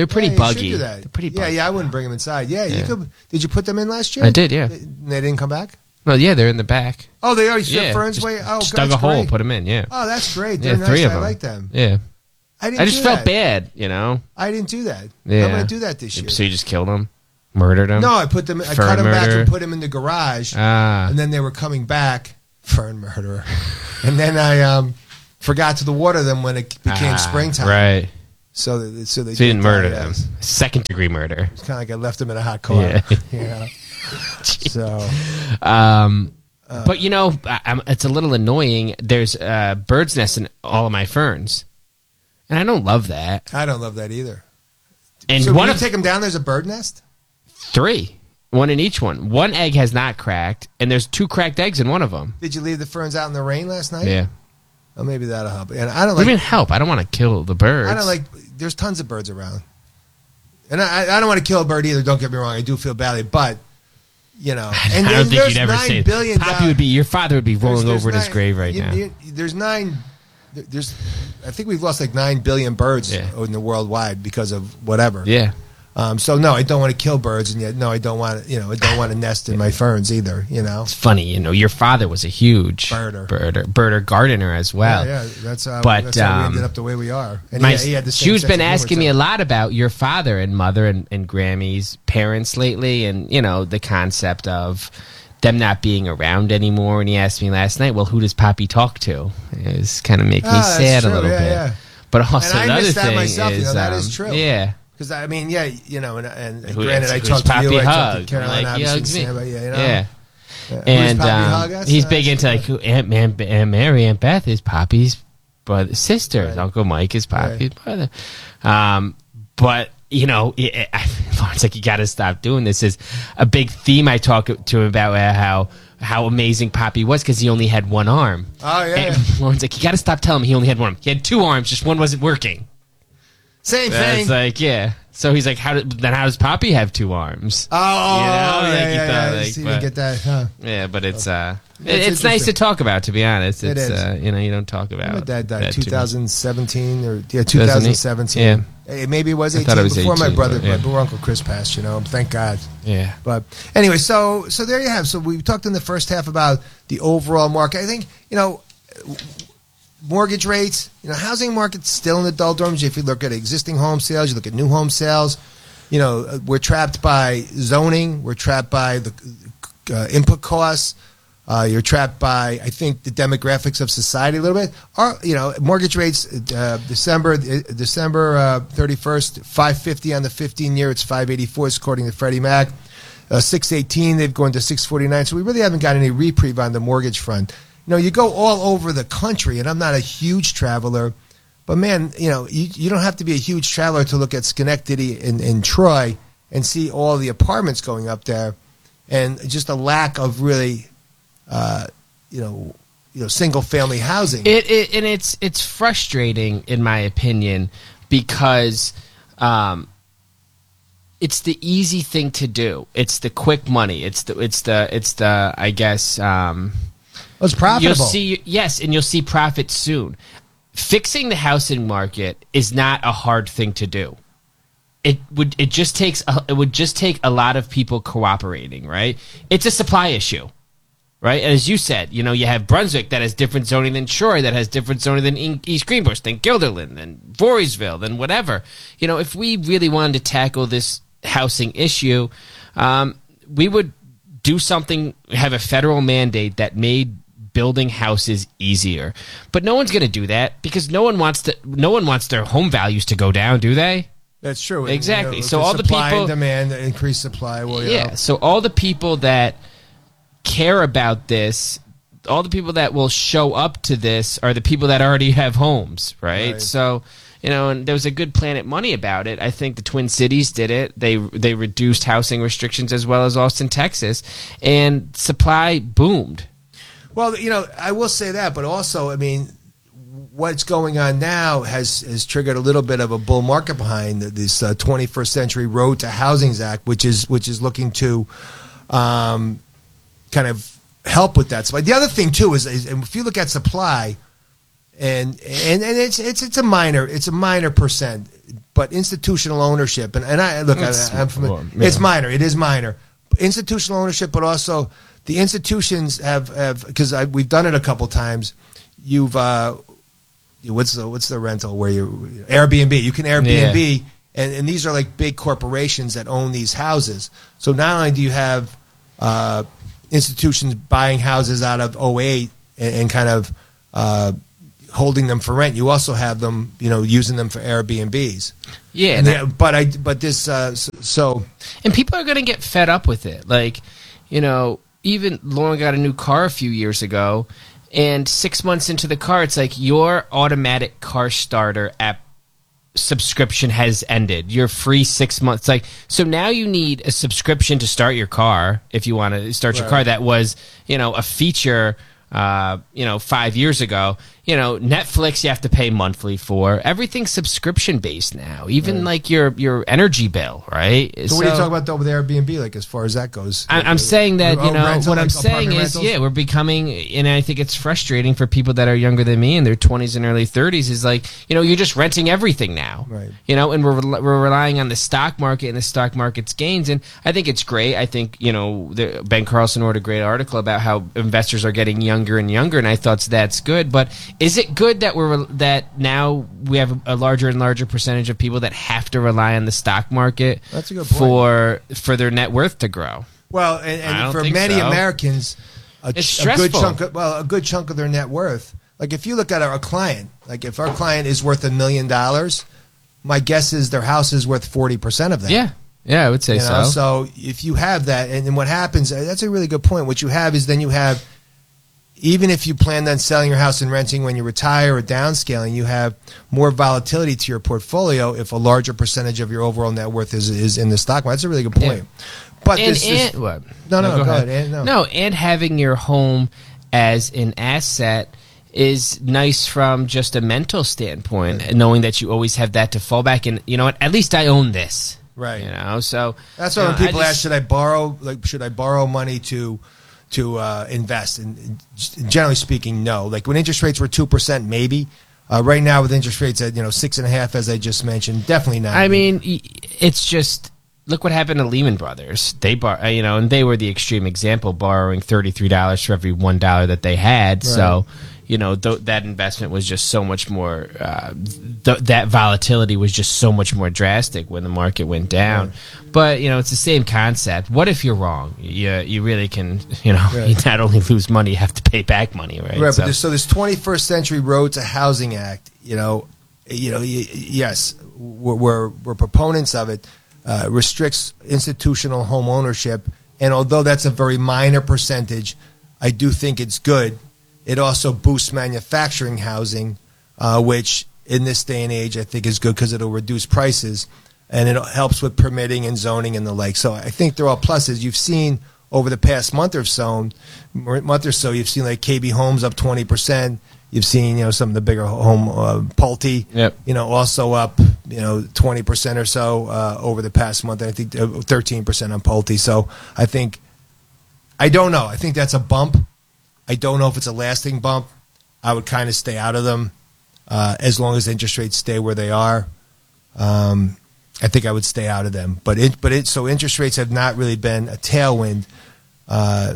They're pretty yeah, you buggy. should do that. They're pretty yeah, buggy. yeah, I wouldn't bring them inside. Yeah, Yeah. you could. Did you put them in last year? I did, yeah. They, they didn't come back? Well, yeah, they're in the back. Oh, they already Yeah, yeah, ferns just- way. Oh, just that's dug a hole, great. put them in, yeah. Oh, that's great. Yeah, They're three nice. of I them. like them. Yeah. I didn't I just do felt that. bad, you know? I didn't do that. Yeah. I'm going to do that this year. So you just killed them? Murdered them? No, I put them. I Fern cut them back murder? and put them in the garage. Ah. And then they were coming back. Fern murderer. And then I um, forgot to water them when it became Ah, springtime. Right. So, they, so they So you didn't murder die, them. yes. Second degree murder. It's kind of like I left them in a hot car. Yeah. You know? So. Um, Uh, but you know, I, I'm, it's a little annoying. There's uh, bird's nests in all of my ferns, and I don't love that. I don't love that either. And so one when you of take them down, there's a bird nest? three, one in each one. One egg has not cracked, and there's two cracked eggs in one of them. Did you leave the ferns out in the rain last night? Yeah. Oh, maybe that'll help. And I don't What like. do you mean help? I don't want to kill the birds. I don't like. There's tons of birds around, and I, I don't want to kill a bird either. Don't get me wrong. I do feel badly, but you know, and, I don't and think there's you'd ever nine say billion Poppy would be your father would be rolling there's- over in there's his nine- grave right you- now. you- there's nine. there- There's, I think we've lost like nine billion birds in the worldwide because of whatever. Yeah. Um, so no, I don't want to kill birds, and yet no, I don't want you know I don't want to nest in my ferns either. You know, It's funny, you know, your father was a huge Birder. birder, birder gardener as well. yeah, yeah, that's how, But, that's how we um, ended up the way we are. And My, he, he had the same Stu's sense been of humor, asking too. me a lot about your father and mother and, and Grammy's parents lately, and you know the concept of them not being around anymore. And he asked me last night, "Well, who does Poppy talk to?" It was kind of making me Ah, that's sad true. a little Yeah, bit. yeah. But also and I another missed that thing myself. is, You know, that um, is true. yeah. Because I mean, yeah, you know, and, and Who- granted, I who's talked to Poppy you, I talked Hug? to Caroline, Like, he obviously, hugs me. Sam, but yeah, you know. Yeah. Yeah. Who's And Poppy um, Hug us? he's Uh, big into like who Aunt, Man, Aunt Mary, Aunt Beth is Poppy's brother, sister. Uncle Mike is Poppy's brother. Um, but you know, it, it, I, Lauren's like, you got to stop doing this. Is a big theme I talk to him about uh, how how amazing Poppy was because he only had one arm. Oh yeah. And Lauren's like, you got to stop telling him he only had one arm. He had two arms, just one wasn't working. Same That's thing. like, yeah. So he's like, how did, then how does Poppy have two arms? Oh, You know, yeah, like, yeah, he yeah, thought, yeah. like, See, you but- get that, huh? Yeah, but it's uh, it- That's it's nice to interesting. talk about. To be honest, It it's is. uh, you know, you don't talk about My dad died that too much. twenty seventeen or yeah, twenty seventeen. Yeah. Eh, maybe it was I eighteen thought it was before my eighteen, brother, but, yeah. before Uncle Chris passed. You know, thank God. Yeah. But anyway, so so there you have. So we talked in the first half about the overall market. I think you know. Mortgage rates, you know, housing market's still in the doldrums. If you look at existing home sales, you look at new home sales, you know, we're trapped by zoning. We're trapped by the uh, input costs. Uh, you're trapped by, I think, the demographics of society a little bit. Our, you know, mortgage rates, uh, December uh, December uh, thirty-first, five fifty on the fifteen year. It's five eighty-four, according to Freddie Mac. Uh, six eighteen, they've gone to six forty-nine. So we really haven't got any reprieve on the mortgage front. You know, you go all over the country, and I'm not a huge traveler, but man, you know, you, you don't have to be a huge traveler to look at Schenectady and, and Troy and see all the apartments going up there, and just a lack of really, uh, you know, you know, single family housing. It, it and it's it's frustrating in my opinion because um, it's the easy thing to do. It's the quick money. It's the it's the it's the I guess. Um, Well, it's profitable. You'll see, yes, and you'll see profit soon. Fixing the housing market is not a hard thing to do. It would it just takes a, it would just take a lot of people cooperating, right? It's a supply issue, right? And as you said, you know, you have Brunswick that has different zoning than Troy, that has different zoning than East Greenbush, than Guilderland, than Voorheesville, than whatever. You know, if we really wanted to tackle this housing issue, um, we would do something, have a federal mandate that made building houses easier. But no one's going to do that because no one wants to no one wants their home values to go down, do they? That's true. Exactly. You know, So all the supply people and demand, increased supply. Well, you yeah. know. So all the people that care about this, all the people that will show up to this are the people that already have homes, right? Right. So, you know, and there was a good Planet Money about it. I think the Twin Cities did it. They they reduced housing restrictions as well as Austin, Texas, and supply boomed. Well, you know, I will say that, but also, I mean, what's going on now has, has triggered a little bit of a bull market behind this uh, twenty-first Century Road to Housing Act, which is which is looking to um, kind of help with that supply. The other thing too is, is if you look at supply, and and and it's it's it's a minor it's a minor percent, but institutional ownership and, and I look I, I'm from well, yeah. it's minor it is minor institutional ownership, but also the institutions have have because we've done it a couple times. You've uh, what's the what's the rental where you Airbnb you can Airbnb Yeah. and and these are like big corporations that own these houses. So not only do you have uh, institutions buying houses out of oh eight and, and kind of uh, holding them for rent, you also have them, you know, using them for Airbnbs. Yeah, and that- they- but I, but this, uh, so, so and people are going to get fed up with it. Like, you know, even Lauren got a new car a few years ago, and six months into the car, it's like your automatic car starter app subscription has ended. Your free six months. Like, so now you need a subscription to start your car if you want to start your Right. car. That was, you know, a feature. Uh, you know, five years ago, you know, Netflix you have to pay monthly for. Everything's subscription based now. Even Right. like your your energy bill, right? So, what are you talking about though with Airbnb? Like as far as that goes, I, I'm saying that, you Oh, know, rental, what I'm like saying apartment is, rentals? yeah, we're becoming, and I think it's frustrating for people that are younger than me in their twenties and early thirties, is like, you know, you're just renting everything now. Right. You know, and we're, rel- we're relying on the stock market and the stock market's gains. And I think it's great. I think, you know, the, Ben Carlson wrote a great article about how investors are getting younger and younger, and I thought that's good. But is it good that we're that now we have a larger and larger percentage of people that have to rely on the stock market That's a good point. for for their net worth to grow? Well, and, I don't and for think many so. Americans, a, It's a good stressful. chunk of, well, a good chunk of their net worth. Like if you look at our client, like if our client is worth a million dollars, my guess is their house is worth forty percent of that. Yeah. Yeah, I would say You know, so. So if you have that, and then what happens, that's a really good point. What you have is then you have, even if you planned on selling your house and renting when you retire or downscaling, you have more volatility to your portfolio if a larger percentage of your overall net worth is is in the stock market. That's a really good point. But and, this, this and, what? no, no, go, go ahead. ahead. And, no. no, and having your home as an asset is nice from just a mental standpoint, and knowing that you always have that to fall back. And you know what? At least I own this. Right. You know, so That's you why know, when people I ask, just- should I borrow? Like, should I borrow money to to uh, invest? And generally speaking, no. Like when interest rates were two percent, maybe. Uh, right now, with interest rates at you know six and a half, as I just mentioned, definitely not. I mean, y- it's just look what happened to Lehman Brothers. They bar, uh, you know, and they were the extreme example, borrowing thirty-three dollars for every one dollar that they had. So, you know, th- that investment was just so much more. Uh, th- that volatility was just so much more drastic when the market went down. Right. But you know, it's the same concept. What if you're wrong? You you really can, you know, Right. you not only lose money, you have to pay back money, right? Right, So- but this, so this twenty-first Century Road to Housing Act, you know, you know, y- yes, we're we're, we're proponents of it. Uh, restricts institutional home ownership, and although that's a very minor percentage, I do think it's good. It also boosts manufacturing housing, uh, which in this day and age I think is good because it'll reduce prices, and it helps with permitting and zoning and the like. So I think they're all pluses. You've seen over the past month or so, month or so, you've seen like K B Homes up twenty percent. You've seen, you know, some of the bigger home, uh, Pulte, Yep. you know, also up, you know, twenty percent or so uh, over the past month. I think uh, thirteen percent on Pulte. So I think, I don't know. I think that's a bump. I don't know if it's a lasting bump. I would kind of stay out of them uh, as long as interest rates stay where they are. Um, I think I would stay out of them. But it, but it, so interest rates have not really been a tailwind uh,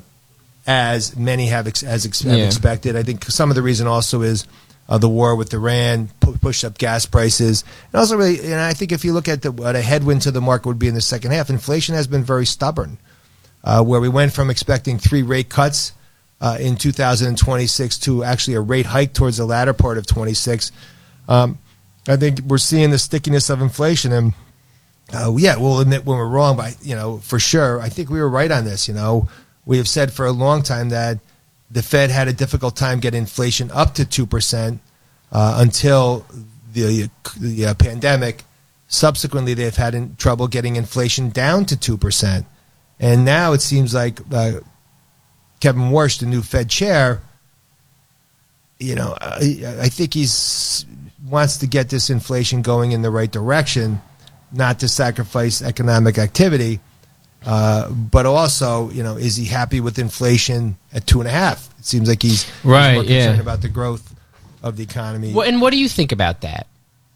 as many have, ex, as ex, have Yeah. expected. I think some of the reason also is uh, the war with Iran pu- pushed up gas prices, and also really, and I think if you look at the what a headwind to the market would be in the second half, inflation has been very stubborn. Uh, where we went from expecting three rate cuts uh, in two thousand twenty-six to actually a rate hike towards the latter part of twenty-six. Um, I think we're seeing the stickiness of inflation, and uh, yeah, we'll admit when we're wrong, but you know, for sure, I think we were right on this. You know, we have said for a long time that the Fed had a difficult time getting inflation up to two percent uh, until the, the uh, pandemic. Subsequently, they've had in, trouble getting inflation down to two percent. And now it seems like uh, Kevin Warsh, the new Fed chair, you know, I, I think he's wants to get this inflation going in the right direction, not to sacrifice economic activity. Uh, but also, you know, is he happy with inflation at two and a half? It seems like he's, Right, he's more concerned yeah. about the growth of the economy. Well, and what do you think about that?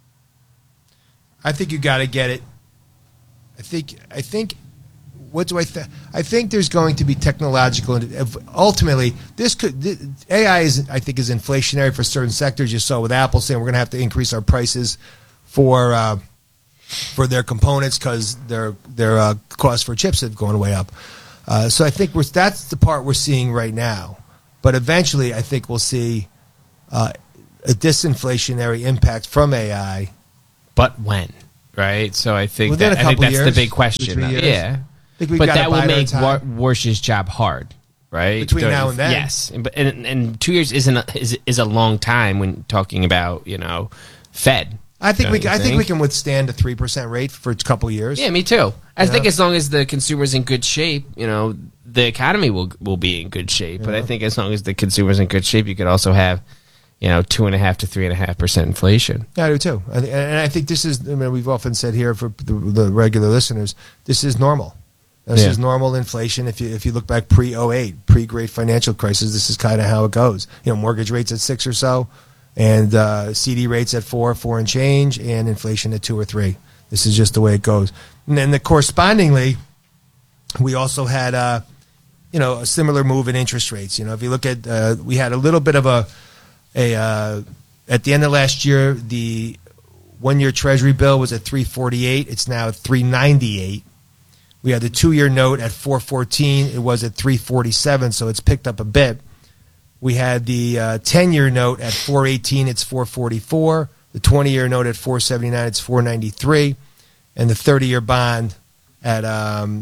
I think you got to get it. I think. I think. What do I think? I think there's going to be technological. Ultimately, this could A I is. I think is inflationary for certain sectors. You saw with Apple saying we're going to have to increase our prices for uh, for their components because their their uh, costs for chips have gone way up. Uh, so I think we're, that's the part we're seeing right now. But eventually, I think we'll see uh, a disinflationary impact from A I. But when, right? So I think Within that, a I think couple that's years, the big question. two, three years. Yeah, think we've but got to that will bide our make time. War- Warsh's job hard, right? Between Don't- now and then. yes, and, and, and two years isn't a, is is a long time when talking about you know Fed. I think Don't we. you Can, I think we can withstand a three percent rate for a couple years. Yeah, me too. I Yeah. think as long as the consumer's in good shape, you know, the economy will will be in good shape. But I Yeah. think as long as the consumer's in good shape, you could also have, you know, two and a half to three and a half percent inflation. Yeah, I do too. I thi- And I think this is. I mean, we've often said here for the, the regular listeners, this is normal. This Yeah. is normal inflation. If you if you look back pre oh eight, pre Great Financial Crisis, this is kind of how it goes. You know, mortgage rates at six or so, and uh, C D rates at four, four and change, and inflation at two or three. This is just the way it goes. And then the correspondingly, we also had uh, you know a similar move in interest rates. You know, if you look at uh, we had a little bit of a a uh, at the end of last year, the one year Treasury bill was at three forty-eight. It's now at three ninety-eight. We had the two year note at four fourteen. It was at three forty-seven, so it's picked up a bit. We had the uh, ten year note at four eighteen. It's four forty-four. The twenty year note at four seventy-nine. It's four ninety-three, and the thirty year bond at um,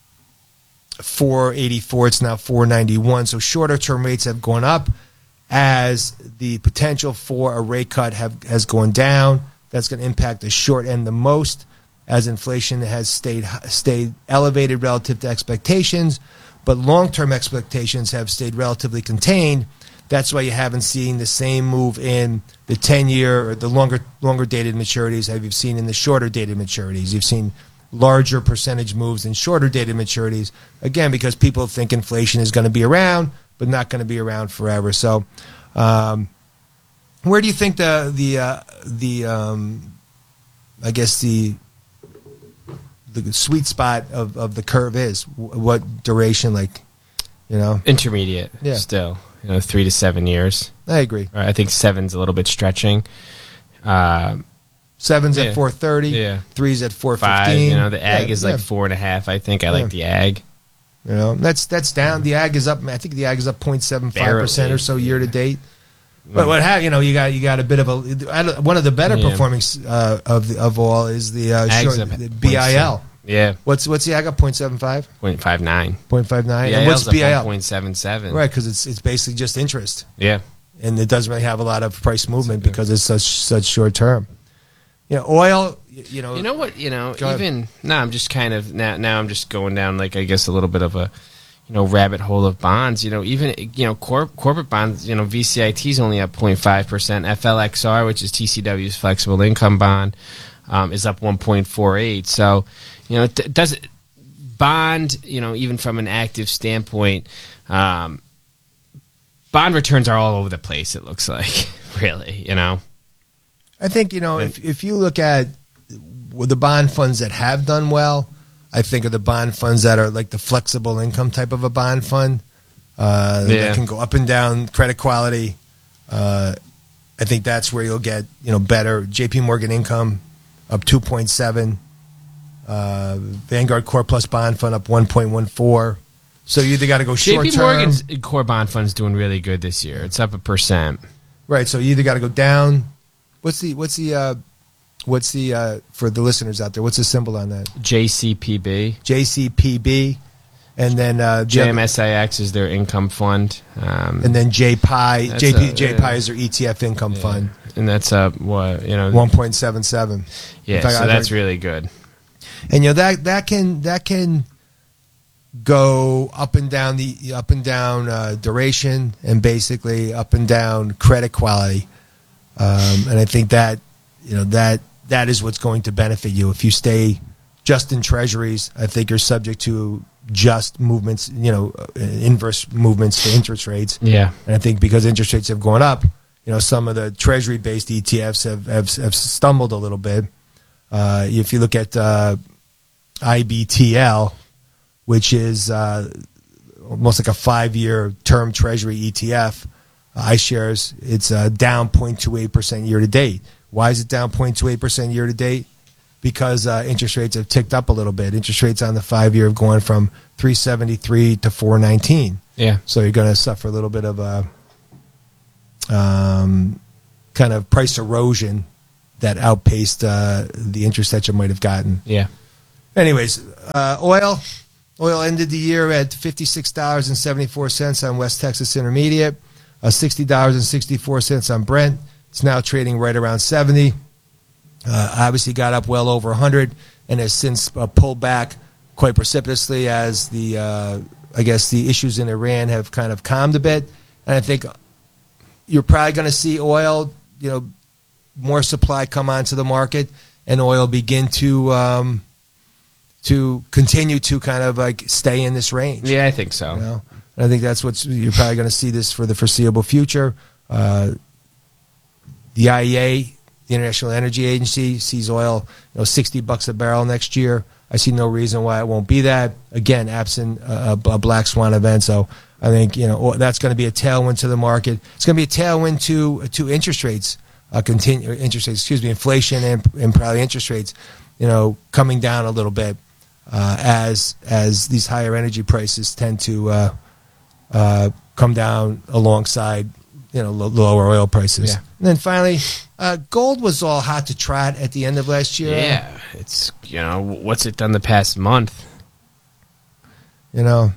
four eighty-four. It's now four ninety-one. So shorter term rates have gone up as the potential for a rate cut have has gone down. That's going to impact the short end the most, as inflation has stayed stayed elevated relative to expectations, but long-term expectations have stayed relatively contained. That's why you haven't seen the same move in the ten-year or the longer longer dated maturities as you've seen in the shorter dated maturities. You've seen larger percentage moves in shorter dated maturities, again, because people think inflation is going to be around, but not going to be around forever. So um, where do you think the, the, uh, the um, I guess the the sweet spot of, of the curve is? What duration, like, you know? Intermediate, Yeah. still, you know, three to seven years. I agree. Or I think seven's a little bit stretching. Uh, Seven's yeah. at four thirty. Yeah. Three's at four fifteen. Five, you know, the ag Yeah, is like yeah. four and a half, I think. I Yeah. like the ag. You know, that's that's down. The ag is up. I think the ag is up zero point seven five percent or so year to date. But what have you know? You got you got a bit of a one of the better Yeah. performing uh, of the, of all is the uh, Ag's short, up the B I L. Yeah. What's what's the ag up? zero point seven five. zero point five nine. zero point five nine. Yeah, And what's B I L? zero point seven seven. Right, because it's it's basically just interest. Yeah. And it doesn't really have a lot of price movement because it's such such short term. You know, oil. You know. You know what? You know, Go ahead. even now, I'm just kind of now. Now I'm just going down like I guess a little bit of a, you know, rabbit hole of bonds. You know, even you know corp, corporate bonds. You know, V C I T is only up zero point five percent. F L X R, which is T C W's flexible income bond, um, is up one point four eight. So, you know, it does it bond. You know, even from an active standpoint, um, bond returns are all over the place. It looks like, really. You know. I think, you know, if if you look at the bond funds that have done well, I think of the bond funds that are like the flexible income type of a bond fund uh, Yeah. that can go up and down credit quality. Uh, I think that's where you'll get, you know, better. J P Morgan Income up two point seven. Uh, Vanguard Core Plus Bond Fund up one point one four. So you either got to go short J P term. Morgan's core bond fund's doing really good this year. It's up a percent. Right, so you either got to go down. What's the what's the uh, what's the uh, for the listeners out there? What's the symbol on that? J C P B. J C P B, and then uh, the J other- M S I X is their income fund. Um, and then J P I, that's J P a- J P I yeah. is their E T F income Yeah. fund, and that's up what you know one point seven seven. Yeah, In fact, so I've that's heard- really good. And you know that that can that can go up and down the up and down uh, duration and basically up and down credit quality. Um, and I think that you know that that is what's going to benefit you if you stay just in treasuries. I think you're subject to just movements, you know, uh, inverse movements to interest rates. Yeah. And I think because interest rates have gone up, you know, some of the Treasury-based E T Fs have, have, have stumbled a little bit. Uh, if you look at uh, I B T L, which is uh, almost like a five-year term Treasury E T F, uh, iShares, it's uh, down zero point two eight percent year-to-date. Why is it down zero point two eight percent year-to-date? Because uh, interest rates have ticked up a little bit. Interest rates on the five-year have gone from three seventy-three to four nineteen. Yeah. So you're going to suffer a little bit of a um, kind of price erosion that outpaced uh, the interest that you might have gotten. Yeah. Anyways, uh, oil. Oil ended the year at fifty-six dollars and seventy-four cents on West Texas Intermediate, uh, sixty dollars and sixty-four cents on Brent. It's now trading right around seventy. Uh, obviously got up well over one hundred and has since uh, pulled back quite precipitously as the, uh, I guess, the issues in Iran have kind of calmed a bit. And I think you're probably going to see oil, you know, more supply come onto the market and oil begin to um, to continue to kind of like stay in this range. Yeah, I think so. You know? And I think that's what you're probably going to see this for the foreseeable future. Uh, the I E A, the International Energy Agency, sees oil, you know, sixty bucks a barrel next year. I see no reason why it won't be that. Again, absent a, a black swan event. So I think, you know, that's going to be a tailwind to the market. It's going to be a tailwind to to interest rates, uh, continue interest rates, excuse me, inflation and, and probably interest rates, you know, coming down a little bit uh, as as these higher energy prices tend to uh, uh, come down alongside, you know, lo- lower oil prices. Yeah. And then finally, uh, gold was all hot to trot at the end of last year. Yeah, it's, you know, what's it done the past month? You know,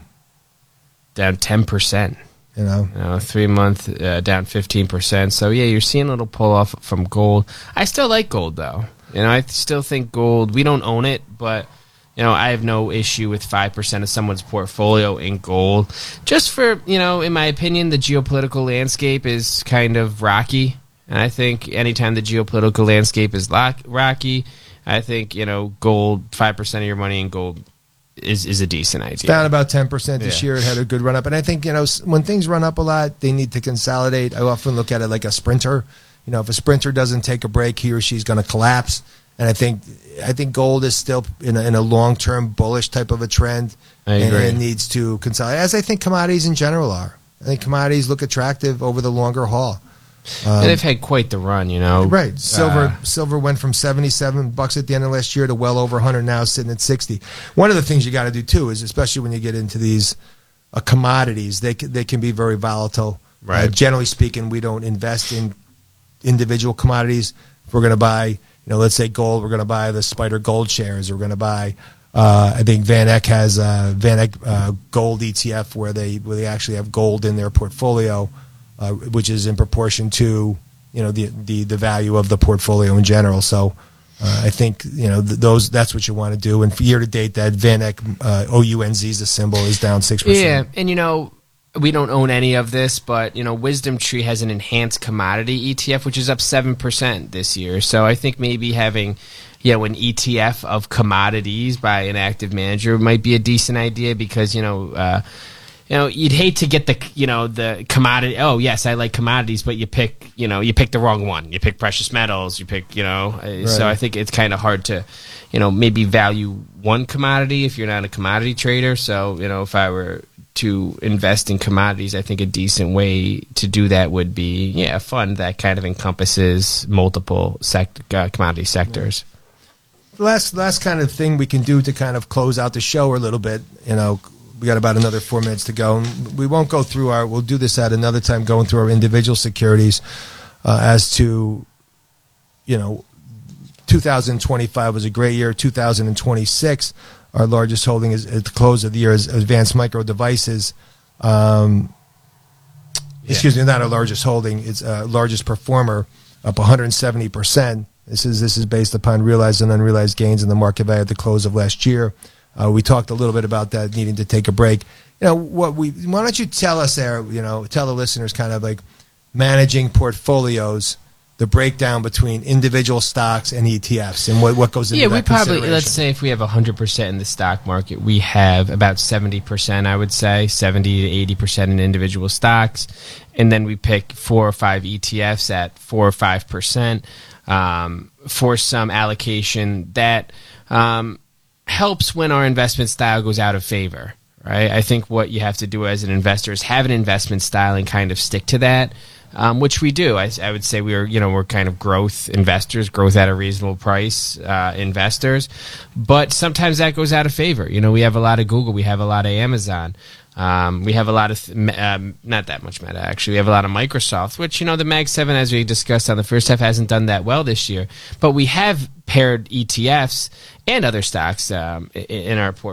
down ten percent. You know, you know three month uh, down fifteen percent. So yeah, you're seeing a little pull off from gold. I still like gold though. You know, I still think gold. We don't own it, but you know, I have no issue with five percent of someone's portfolio in gold. Just for, you know, in my opinion, the geopolitical landscape is kind of rocky. And I think anytime the geopolitical landscape is lock- rocky, I think, you know, gold, five percent of your money in gold is, is a decent idea. It's down about ten percent this Yeah. year. It had a good run up. And I think, you know, s- when things run up a lot, they need to consolidate. I often look at it like a sprinter. You know, if a sprinter doesn't take a break, he or she's going to collapse. And I think I think gold is still in a, in a long-term bullish type of a trend. I and, agree. and needs to consolidate, as I think commodities in general are. I think commodities look attractive over the longer haul. Um, and they've had quite the run, you know. Right. Silver Uh, silver went from seventy-seven bucks at the end of last year to well over one hundred now, sitting at sixty. One of the things you got to do too is, especially when you get into these uh, commodities, they can, they can be very volatile. Right. Uh, generally speaking, we don't invest in individual commodities. If we're going to buy, you know, let's say gold, we're going to buy the Spider Gold shares. We're going to buy. Uh, I think Van Eck has a Van Eck uh, Gold E T F where they where they actually have gold in their portfolio. Uh, which is in proportion to, you know, the the, the value of the portfolio in general. So uh, I think, you know, th- those that's what you want to do. And for year to date, that Van Eck uh, O U N Z is the symbol, is down six percent. Yeah, and you know, we don't own any of this, but you know, Wisdom Tree has an enhanced commodity E T F, which is up seven percent this year. So I think maybe having, you know, an E T F of commodities by an active manager might be a decent idea because, you know, uh, you know, you'd hate to get the, you know, the commodity. Oh, yes, I like commodities, but you pick, you know, you pick the wrong one. You pick precious metals. You pick, you know. uh, Right. So I think it's kind of hard to, you know, maybe value one commodity if you're not a commodity trader. So, you know, if I were to invest in commodities, I think a decent way to do that would be, yeah, a fund that kind of encompasses multiple sect- uh, commodity sectors. The last last kind of thing we can do to kind of close out the show a little bit, you know, we got about another four minutes to go. And we won't go through our, we'll do this at another time, going through our individual securities uh, as to, you know, two thousand twenty-five was a great year. two thousand twenty-six, our largest holding is at the close of the year is Advanced Micro Devices. Um, Yeah. Excuse me, not our largest holding. It's uh, largest performer, up one hundred seventy percent. This is this is based upon realized and unrealized gains in the market value at the close of last year. Uh, we talked a little bit about that, needing to take a break. You know, what we why don't you tell us there? You know, tell the listeners kind of like managing portfolios the breakdown between individual stocks and E T Fs and what, what goes into yeah, that we probably, consideration. let's say if we have one hundred percent in the stock market, we have about seventy percent, I would say, seventy to eighty percent in individual stocks. And then we pick four or five E T Fs at four or five percent um, for some allocation that um, helps when our investment style goes out of favor. Right? I think what you have to do as an investor is have an investment style and kind of stick to that. Um, which we do. I, I would say we are, you know, we're kind of growth investors, growth at a reasonable price uh, investors. But sometimes that goes out of favor. You know, we have a lot of Google, we have a lot of Amazon, um, we have a lot of, th- um, not that much Meta actually, we have a lot of Microsoft, which, you know, the Mag seven, as we discussed on the first half, hasn't done that well this year. But we have paired E T Fs and other stocks um, in our portfolio.